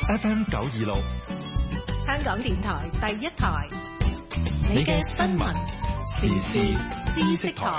FM 926， 香港電台第一台， 你嘅新聞時事知識台。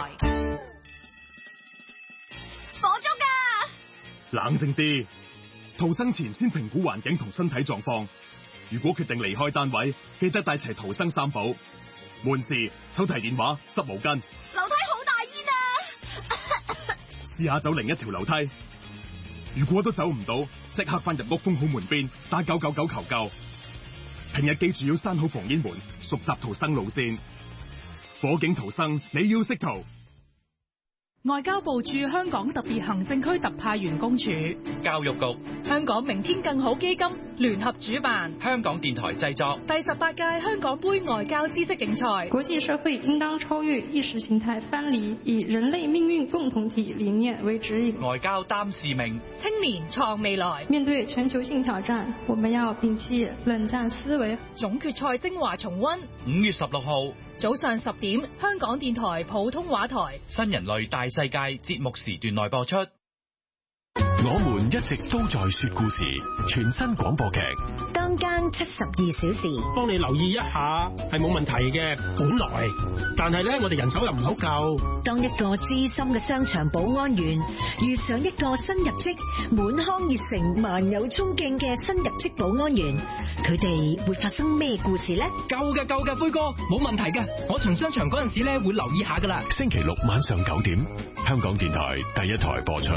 火燭㗎！ 冷靜啲，逃生前先評估環境同身體狀況。如果決定離開單位，記得帶齊逃生三寶：門匙、手提電話、濕毛巾。 樓梯好大煙啊！ 試下走另一條樓梯。如果都走唔到，即刻翻入屋封好門邊，打999求救。平日記住要閂好防煙門，熟習逃生路線。火警逃生，你要識逃。 外交部駐香港特別行政區特派員公署、 教育局、 香港明天更好基金聯合主辦， 香港電台製作第18屆香港杯外交知識競賽。 國際社會應當超越意識形態藩籬，以人類命運共同體理念為指引。 外交擔使命， 青年創未來。 面對全球性挑戰，我們要摒棄冷戰思維。 總決賽精華重溫 5月16號早上10點，香港電台普通話台新人類大世界節目時段內播出。 我們一直都在說故事，全新廣播劇當更72小時， 幫你留意一下係冇問題嘅，本來，但係咧我哋人手又唔好夠。 當一個資深嘅商場保安員遇上一個新入職滿腔熱誠萬有衝勁嘅新入職保安員，佢哋會發生咩故事呢？ 夠嘅灰哥，冇問題嘅，我巡商場嗰陣時咧會留意下噶啦。 星期六晚上9點，香港電台第一台播出。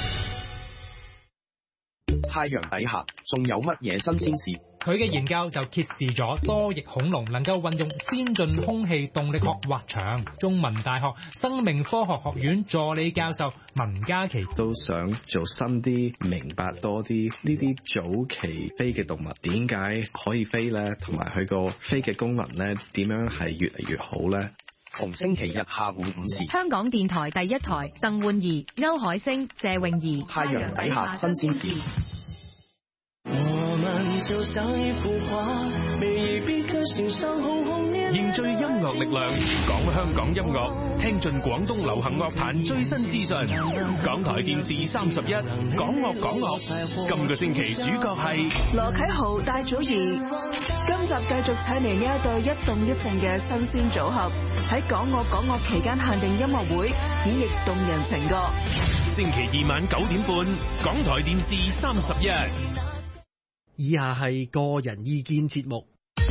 太陽底下仲有乜嘢新鮮事？ 佢嘅研究就揭示咗多翼恐龍能夠運用先進空氣動力學滑翔。中文大學生命科學學院助理教授文嘉琪都想做深啲，明白多啲呢啲早期飛嘅動物點解可以飛呢？同埋佢個飛嘅功能呢點樣係越嚟越好呢？ 逢星期日下午5時， 香港電台第一台，鄧煥儀、歐海星、謝泳儀， 太陽底下新鮮事。 我們就像一幅畫，每一筆刻心上紅紅烈烈。 凝聚音樂力量，講香港音樂，聽盡廣東流行樂壇最新資訊。港台電視31，講樂講樂。今個星期主角係羅啟豪、戴祖儀。今集繼續請嚟呢一對一動一靜嘅新鮮組合，喺講樂講樂期間限定音樂會演繹動人情歌。 星期二晚9點半，港台電視31。 以下係個人意見節目，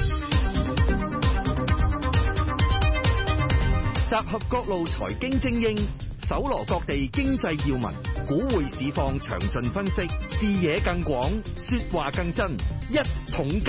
集合各路財經精英，搜羅各地經濟要聞，股匯市況詳盡分析，視野更廣，說話更真，一桶金。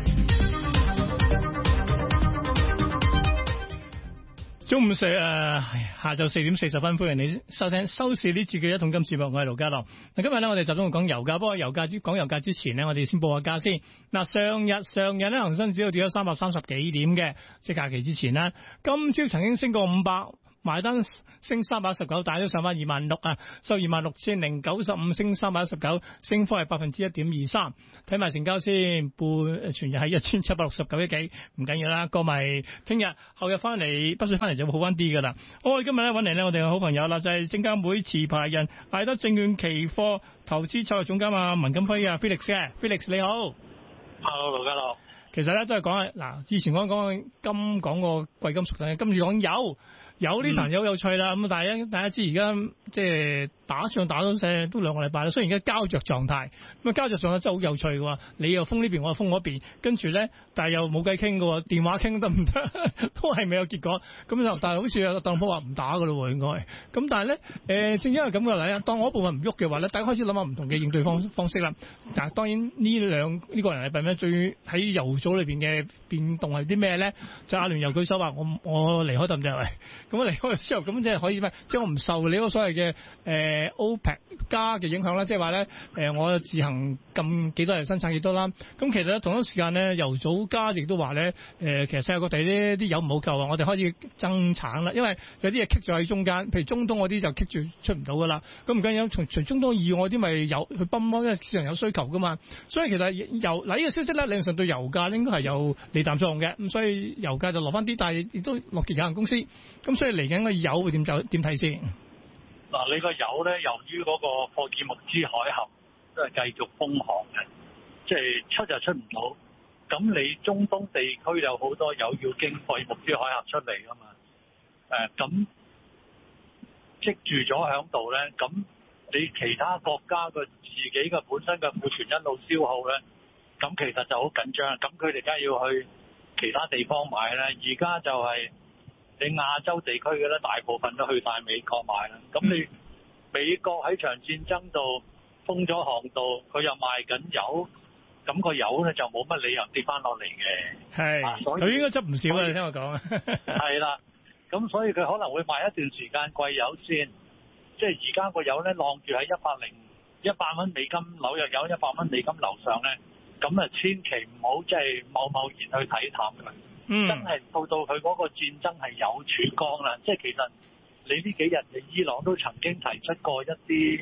中午下晝4點40分，歡迎你收聽收市呢次嘅一桶金節目，我係盧家樂。嗱，今日咧我哋集中講油價，不過講油價之前呢，我哋先報下價先。嗱，上日咧恒生指數跌咗330幾點嘅，即係假期之前啦。今朝曾經升過500。埋單升319，大都上翻26,000啊，收26,095，升319，升幅係1.23%。睇埋成交先，全日係1,769億幾，唔緊要啦。過埋聽日後日翻嚟，北水翻嚟就會好翻啲噶啦。好，我哋今日咧揾嚟咧，我哋嘅好朋友啦，就係證監會持牌人艾德證券期貨投資策略總監啊文錦輝啊 Felix 嘅 Felix 你好。 Hello，盧家樂。 其實咧都係講嗱，以前講金講個貴金屬嘅，今次講油。有呢壇有趣啦，咁但係大家知而家即係打仗打咗都2個禮拜啦，雖然而家膠着狀態，咁膠着狀態真係好有趣嘅喎，你又封呢邊，我又封嗰邊，跟住咧，但係又冇計傾嘅喎，電話傾得唔得，都係未有結果，咁但係好似特朗普話唔打嘅咯喎應該，咁但係咧正因為咁嘅嚟啊，當我部分唔喐嘅話咧，大家開始諗下唔同嘅應對方式啦。嗱，當然呢個人禮拜咧最喺油組裏邊嘅變動係啲咩咧？就阿聯酋舉手話我離開得唔得喂？咁我離開之後，咁即係可以咩？即係我唔受你嗰個所謂嘅OPEC 加嘅影響啦，即係話咧我自行禁幾多人生產幾多啦。咁其實咧同一時間咧，油組加亦都話咧其實世界各地呢啲油唔好夠啊，我哋開始增產啦。因為有啲嘢棘咗喺中間，譬如中東嗰啲就棘住出唔到噶啦。咁唔緊要，除中東以外啲咪有去泵咯，因為市場有需求噶嘛。所以其實油嗱呢個消息咧，理論上對油價應該係有利淡作用嘅。咁所以油價就落翻啲，但係亦都落極有限公司。咁所以嚟緊個油會點睇先？ 嗱，你個油咧，由於嗰個霍爾木茲海峽都係繼續封航嘅， 即係出就出唔到。咁你中東地區有好多有要經費穆斯海峽出嚟噶嘛？咁積住咗喺度咧，咁你其他國家嘅自己嘅本身嘅庫存一路消耗咧，咁其實就好緊張。咁佢哋梗係要去其他地方買啦。而家就係你亞洲地區嘅咧，大部分都去晒美國買啦。咁你美國喺場戰爭度封咗航道，佢又賣緊油。咁個油咧就冇乜理由跌翻落嚟嘅， 係，佢應該執唔少啊！你聽我講， 係啦，咁所以佢可能會賣一段時間貴油先，即係而家個油咧晾住喺100蚊美金紐約油100蚊美金樓上咧，咁啊千祈唔好即係貿然去睇淡佢，真係到佢嗰個戰爭係有曙光啦，即係其實你呢幾日嘅伊朗都曾經提出過一啲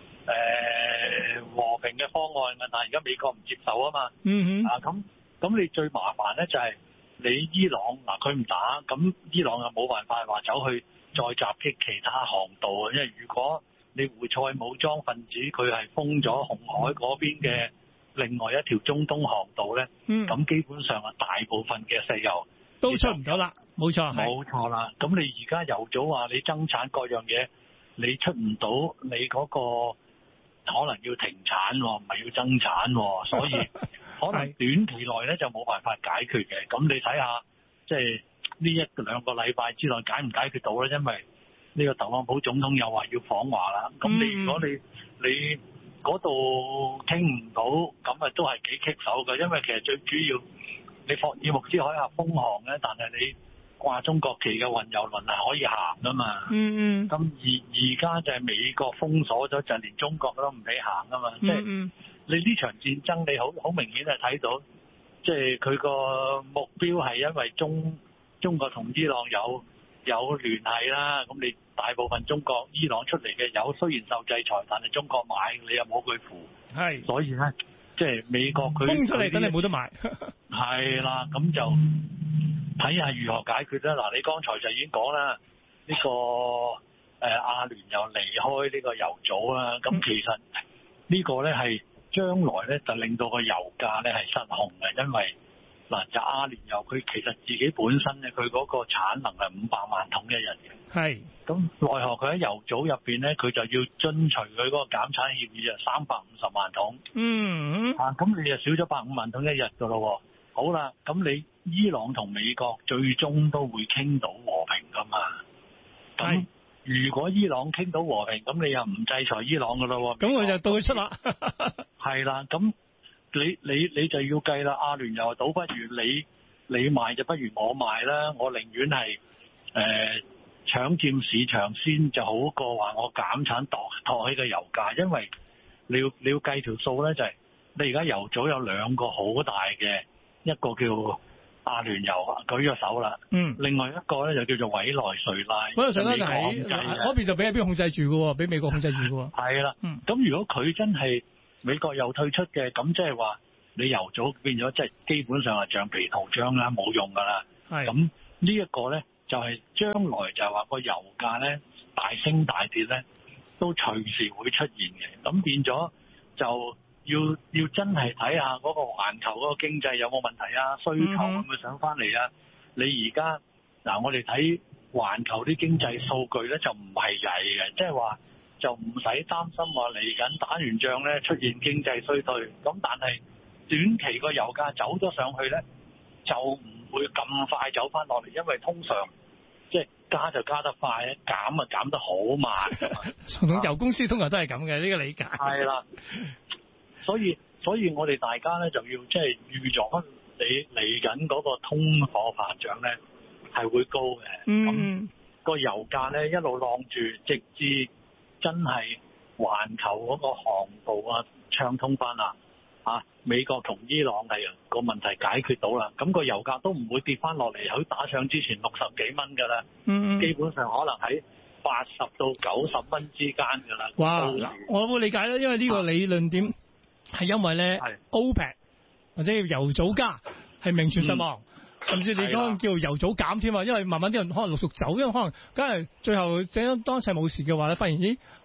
和平嘅方案嘅，但係而家美國唔接受啊嘛。咁你最麻煩咧就係你伊朗嗱佢唔打，咁伊朗又冇辦法話走去再襲擊其他航道啊，因為如果你胡塞武裝分子佢係封咗紅海嗰邊嘅另外一條中東航道咧，咁基本上啊大部分嘅石油都出唔到啦，冇錯啦。咁你而家油早話你增產各樣嘢，你出唔到，你嗰個可能要停產，唔係要增產，所以可能短期內咧就冇辦法解決嘅。咁你睇下，即係呢1-2個禮拜之內解唔解決到咧？因為呢個特朗普總統又話要訪華啦。咁你如果你嗰度傾唔到，咁啊都係幾棘手嘅。因為其實最主要你霍爾木茲海峽封航咧，但係你掛中國旗嘅運油輪係可以行噶嘛？咁而家就係美國封鎖咗，就連中國都唔俾行噶嘛？即係你呢場戰爭，你好明顯係睇到，即係佢個目標係因為中國同伊朗有聯繫啦。咁你大部分伊朗出嚟嘅油雖然受制裁，但係中國買，你又冇佢扶，所以咧即係美國佢封出嚟，等你冇得買。 係啦，咁就睇下如何解決啦。嗱，你剛才就已經講啦，呢個阿聯又離開呢個油組啦。咁其實呢個咧係將來咧就令到個油價咧係失控嘅，因為嗱就阿聯酋佢其實自己本身咧佢嗰個產能係500萬桶一日嘅。係。咁奈何佢喺油組入邊咧，佢就要遵循佢嗰個減產協議啊，350萬桶。咁你就少咗150萬桶一日噶咯。好啦，咁你伊朗同美國最終都會傾到和平噶嘛？咁如果伊朗傾到和平，咁你又唔制裁伊朗噶咯？咁佢就到佢出啦。係啦，咁你就要計啦。阿聯酋倒不如你賣就不如我賣啦。我寧願係搶佔市場先，就好過話我減產托起個油價。因為你要計條數咧，就係你而家油組有2個好大嘅。一個叫阿聯酋舉咗手啦，另外一個咧就叫做委內瑞拉。委內瑞拉就喺嗰邊就俾邊控制住嘅，俾美國控制住嘅。係啦， 咁如果佢真係美國又退出嘅，咁即係話你油組變咗即係基本上係橡皮圖章啦，冇用噶啦。咁呢一個咧就係將來就係話個油價咧大升大跌咧都隨時會出現嘅，咁變咗就。要真係睇下嗰個環球嗰個經濟有冇問題啊，需求會唔會上翻嚟啊？你而家嗱，我哋睇環球啲經濟數據咧就唔係曳嘅，即係話就唔使擔心話嚟緊打完仗咧出現經濟衰退。咁但係短期個油價走咗上去咧，就唔會咁快走翻落嚟，因為通常即係加就加得快，減啊減得好慢。 同油公司通常都係咁嘅，呢個理解。係啦。 所以我哋大家咧就要即係預咗你嚟緊嗰個通貨膨脹咧係會高嘅。咁個油價咧一路浪住，直至真係環球嗰個航道啊暢通翻啦，美國同伊朗係個問題解決到啦，咁個油價都唔會跌翻落嚟，喺打仗之前60幾蚊噶啦。基本上可能喺80到90蚊之間噶啦。哇！ 我會理解啦，因為呢個理論點。係因為咧 OPEC 或者油組加係名存實亡，甚至你講叫油組減添啊，因為慢慢啲人可能陸續走，因為可能梗係最後當一切冇事嘅話咧，發現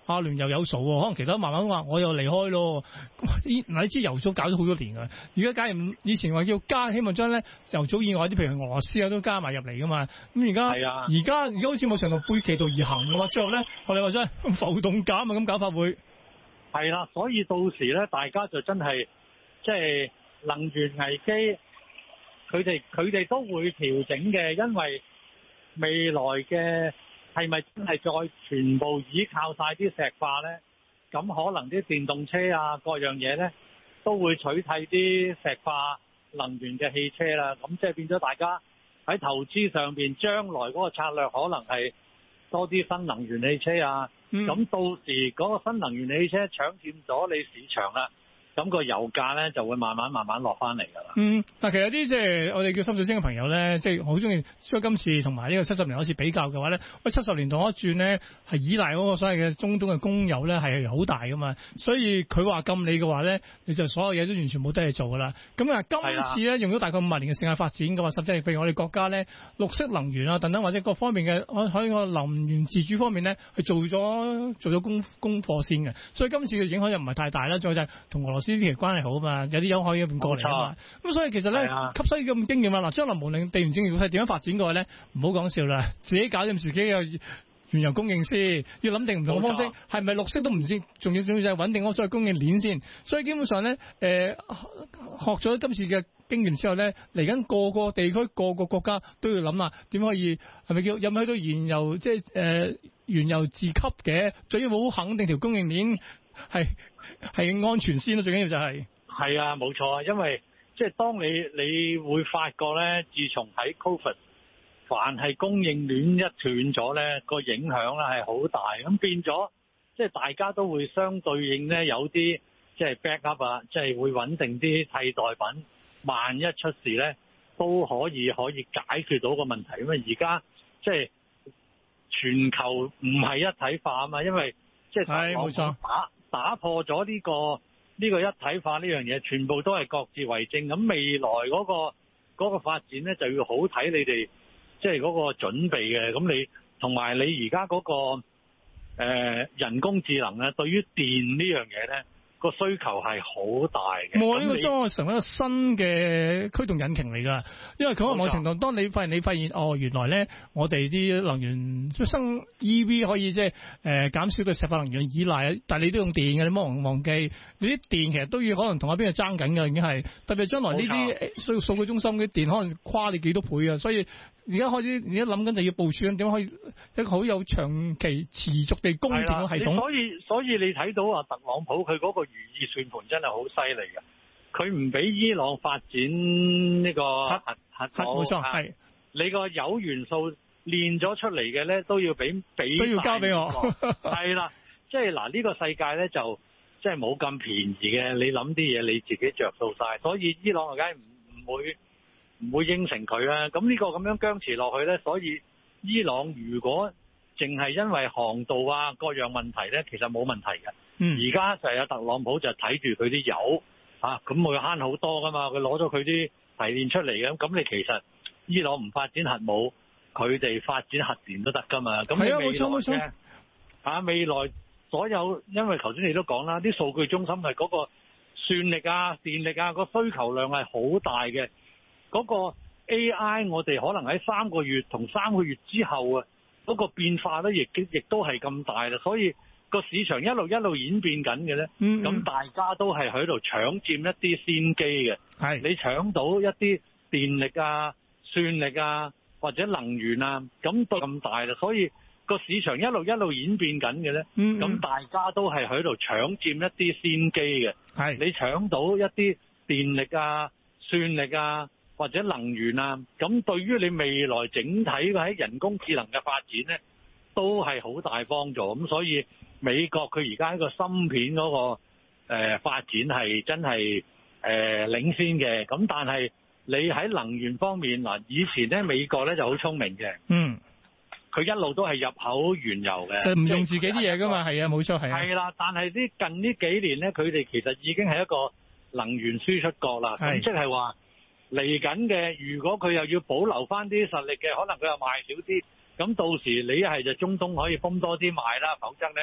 阿聯又有數喎，可能其他慢慢話我又離開咯。嗱，你知油組搞咗好多年㗎，而家假如以前話要加，希望將咧油組以外啲，譬如俄羅斯啊都加埋入嚟㗎嘛。咁而家好似冇成個背其道而行㗎嘛。最後咧，我哋話齋浮動減啊，咁搞法會係啦，所以到時咧，大家就真係即係能源危機，佢哋都會調整嘅，因為未來嘅係咪真係再全部依靠晒啲石化咧？咁可能啲電動車啊，各樣嘢咧都會取替啲石化能源嘅汽車啦。咁即係變咗大家喺投資上邊，將來嗰個策略可能係多啲新能源汽車啊。咁到時嗰個新能源汽車搶佔咗你市場啦。咁個油價咧就會慢慢落翻嚟㗎啦。 但其實有啲即係我哋叫深水清嘅朋友咧，即係好中意將今次同埋呢個70年嗰次比較嘅話咧，喂70年代一轉咧係依賴嗰個所謂嘅中東嘅供油咧係好大㗎嘛，所以佢話禁你嘅話咧，你就所有嘢都完全冇得去做㗎啦。咁啊，今次咧用咗大概50年嘅時間發展嘅話，甚至係譬如我哋國家咧綠色能源啊等等或者各方面嘅喺個能源自主方面咧，去做咗功課先嘅，所以今次嘅影響又唔係太大啦。再就係同俄羅斯呢期關係好啊嘛，有啲油可以邊過嚟啊嘛，咁所以其實咧吸收咁經驗啊，嗱將來無論地緣政治係點樣發展過去咧，唔好講笑啦，自己搞掂自己嘅原油供應先，要諗定唔同嘅方式，係咪綠色都唔知，仲要就係穩定嗰所謂供應鏈先。所以基本上咧，學咗今次嘅經驗之後咧，嚟緊個個地區個個國家都要諗下點可以係咪叫有冇去到原油即係原油自給嘅，最要好肯定條供應鏈係安全先咯，最緊要就係啊，冇錯啊，因為即係當你會發覺咧，自從喺 Covid， 凡係供應鏈一斷咗咧，個影響咧係好大，咁變咗即係大家都會相對應咧有啲即係 backup 啊，即係會穩定啲替代品，萬一出事咧都可以解決到個問題。因為而家即係全球唔係一體化啊嘛，因為即係冇錯打破咗呢個一體化呢樣嘢，全部都係各自為政。咁未來嗰個發展咧，就要好睇你哋即係嗰個準備嘅。咁你同埋你而家嗰個人工智能咧，對於電呢樣嘢咧，個需求係好大嘅。 冇呢個將成為一個新嘅驅動引擎嚟㗎，因為佢喺某程度，當你發現原來咧我哋啲能源生 EV 可以即係減少對石化能源依賴，但係你都用電嘅，你唔好忘記你啲電其實都要可能同一邊係爭緊㗎，已經係特別將來呢啲數據中心嘅電可能跨你幾多倍啊，所以而家諗緊就要部署緊點可以一個好有長期持續地供電嘅系統。 所以你睇到特朗普佢嗰個如意算盤真係好犀利嘅，佢唔俾伊朗發展呢個核武，冇錯係你個鈾元素煉咗出嚟嘅咧都要都要交俾我，係啦，即係嗱呢個世界咧就即係冇咁便宜嘅，你諗啲嘢你自己着數晒，所以伊朗梗係唔會應承佢啦。咁呢個咁樣僵持落去咧，所以伊朗如果淨係因為航道啊各樣問題咧，其實冇問題嘅。而家就係有特朗普就睇住佢啲油咁佢慳好多噶嘛，佢攞咗佢啲提煉出嚟嘅，咁你其實伊朗唔發展核武，佢哋發展核電都得噶嘛。咁你未來未來所有，因為頭先你都講啦，啲數據中心係嗰個算力啊、電力啊個需求量係好大嘅。嗰個 AI 我哋可能喺3個月同3個月之後啊，嗰個變化咧亦都係咁大啦，所以個市場一路演變緊嘅咧，咁大家都係喺度搶佔一啲先機嘅。係你搶到一啲電力啊、算力啊或者能源啊，咁都咁大啦，所以個市場一路演變緊嘅咧，咁大家都係喺度搶佔一啲先機嘅。係你搶到一啲電力啊、算力啊或者能源啊，咁對於你未來整體喺人工智能嘅發展咧，都係好大幫助。咁所以美國佢而家呢個芯片嗰個發展係真係領先嘅。咁但係你喺能源方面嗱，以前咧美國咧就好聰明嘅，佢一路都係入口原油嘅， 就唔用自己啲嘢噶嘛。係啊，冇錯係啊。 係啦，但係近呢幾年咧，佢哋其實已經係一個能源輸出國啦。咁即係話嚟緊嘅，如果佢又要保留翻啲實力嘅，可能佢又賣少啲。咁到時你一係就中東可以泵多啲賣啦，否則咧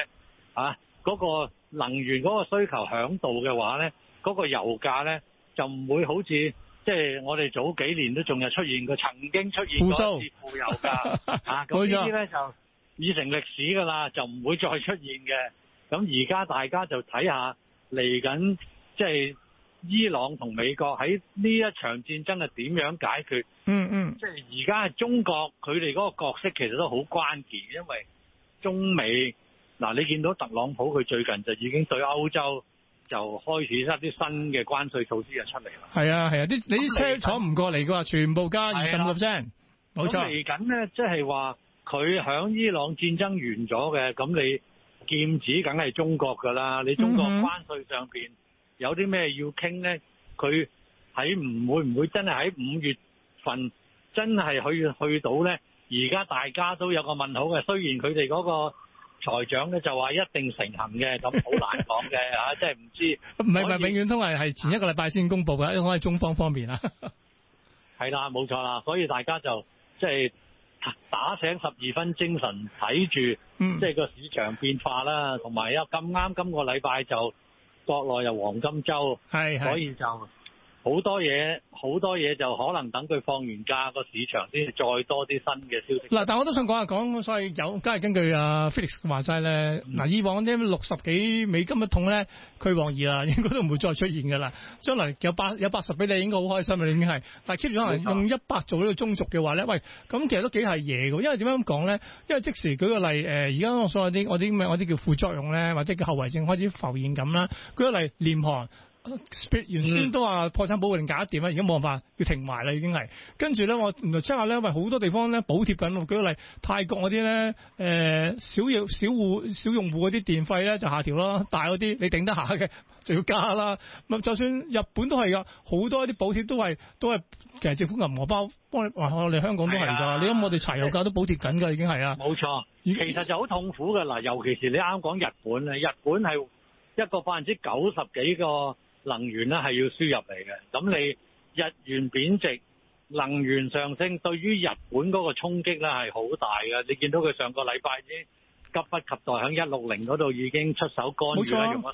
嗰個能源嗰個需求響度嘅話咧，嗰個油價咧就唔會好似即係我哋早幾年都仲有出現過，曾經出現過一次負油價咁呢啲咧就已成歷史㗎啦，就唔會再出現嘅。咁而家大家就睇下嚟緊，即係伊朗同美國喺呢一場戰爭係點樣解決？即係而家係中國佢哋嗰個角色其實都好關鍵，因為中美嗱，你見到特朗普佢最近就已經對歐洲就開始一啲新嘅關稅措施就出嚟啦。 係啊，你啲車坐唔過嚟嘅話，全部加20%，冇錯。 嚟緊咧，即係話佢響伊朗戰爭完咗嘅，咁你劍指梗係中國㗎啦。你中國關稅上邊有啲咩要傾咧？佢喺會唔會真係喺5月份真係去到咧？而家大家都有個問號嘅，雖然佢哋嗰個財長咧就話一定成行嘅，咁好難講嘅嚇，即係唔知。 唔係永遠都係前一個禮拜先公佈嘅，因為我係中方面啊。係啦，冇錯啦，所以大家就即係打醒12分精神睇住，即係個市場變化啦，同埋咁啱今個禮拜就國內又黃金週，所以就好多嘢就可能等佢放完假個市場先再多啲新嘅消息。 嗱，但我都想講，所以梗係根據Felix 話齋咧，嗱，以往啲60幾美金一桶咧，佢黃義啦，應該都唔會再出現㗎啦。將來有80俾你，應該好開心啊！你已經係，但係 keep 住可能用100做呢個中軸嘅話咧，喂，咁其實都幾係嘢㗎。因為點樣咁講咧？因為即時舉個例，而家我所謂我啲叫副作用咧，或者叫後遺症開始浮現咁啦。舉個例，廉航。原先都話破產保護令搞得掂啦，而家冇辦法要停埋啦，已經係。跟住咧，我原來 check 下咧，喂，好多地方咧補貼緊。舉個例，泰國嗰啲咧，小用戶嗰啲電費咧就下調啦，大嗰啲你頂得下嘅就要加啦。咁就算日本都係噶，好多啲補貼都係其實政府銀荷包幫你，我哋香港都係㗎。你諗我哋柴油價都補貼緊㗎，已經係啊。 冇錯，其實就好痛苦㗎嗱，尤其是你啱講日本咧，日本係一個90%幾個能源咧係要輸入嚟嘅，咁你日元貶值、能源上升，對於日本嗰個衝擊咧係好大嘅。你見到佢上個禮拜已經急不及待喺160嗰度已經出手干預啦，用咗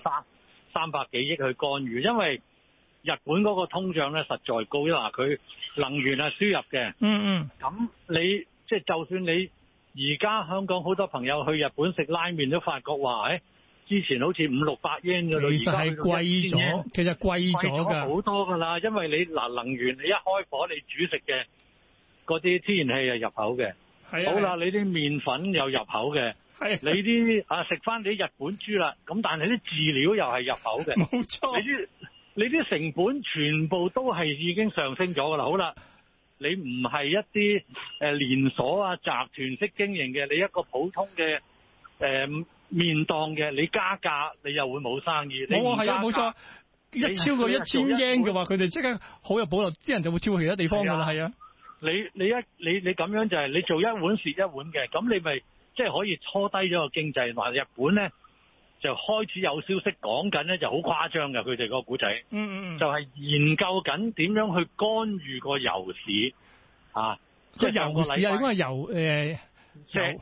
300幾億去干預，因為日本嗰個通脹咧實在高，因為佢能源係輸入嘅。咁你即係就算你而家香港好多朋友去日本食拉麵都發覺話之前好似500-600 yen 嗰度， 其實係貴咗，其實貴咗㗎， 好多㗎啦。因為你能源你一開火，你煮食嘅嗰啲天然氣係入口嘅，好啦，你啲麵粉又入口嘅，你啲食翻你日本豬啦，咁但係啲飼料又係入口嘅， 冇錯。 你啲成本全部都係已經上升咗㗎啦。好啦，你唔係一啲連鎖集團式經營嘅，你一個普通嘅麵檔嘅，你加價你又會冇生意。 係啊，冇錯。一超過1000 yen 嘅話，佢哋即刻好有保留，啲人就會跳去其他地方㗎啦。係啊， 你咁樣就係你做一碗蝕一碗嘅，咁你咪即係可以拖低咗個經濟。話日本咧就開始有消息講緊咧，就好誇張嘅佢哋個古仔。就係研究緊點樣去干預個油市啊， 個油市啊，應該係油